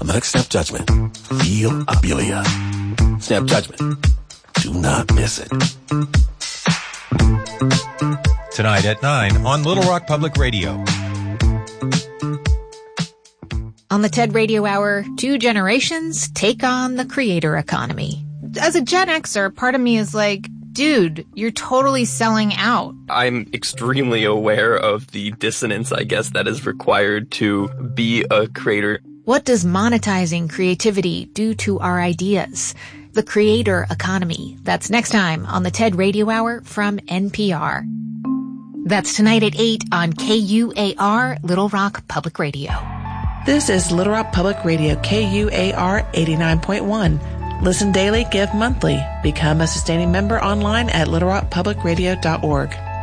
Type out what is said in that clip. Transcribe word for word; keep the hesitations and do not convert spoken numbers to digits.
I'm gonna snap judgment. Feel Abelia. Snap judgment. Do not miss it. Tonight at nine on Little Rock Public Radio. On the TED Radio Hour, two generations take on the creator economy. As a Gen Xer, part of me is like, dude, you're totally selling out. I'm extremely aware of the dissonance, I guess, that is required to be a creator. What does monetizing creativity do to our ideas? The creator economy. That's next time on the TED Radio Hour from N P R. That's tonight at eight on K U A R, Little Rock Public Radio. This is Little Rock Public Radio, K U A R eighty-nine point one. Listen daily, give monthly. Become a sustaining member online at little rock public radio dot org.